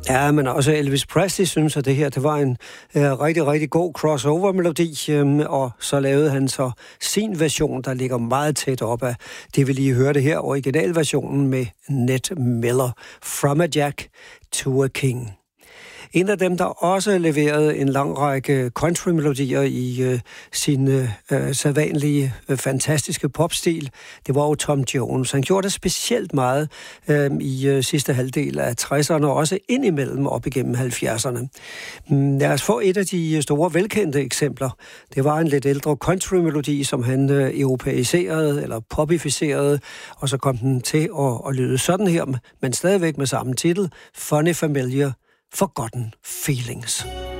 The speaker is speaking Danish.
Ja, men også Elvis Presley synes, at det var en rigtig, rigtig god crossover-melodi, og så lavede han så sin version, der ligger meget tæt op af det, vi lige hørte her, originalversionen med Ned Miller, From a Jack to a King. En af dem, der også leverede en lang række country-melodier i sin sædvanlige, fantastiske popstil, det var jo Tom Jones. Han gjorde det specielt meget i sidste halvdel af 60'erne, og også indimellem op igennem 70'erne. Lad os få et af de store, velkendte eksempler. Det var en lidt ældre country-melodi, som han europæiserede eller popificerede, og så kom den til at lyde sådan her, men stadigvæk med samme titel, Funny Familiar, Forgotten Feelings.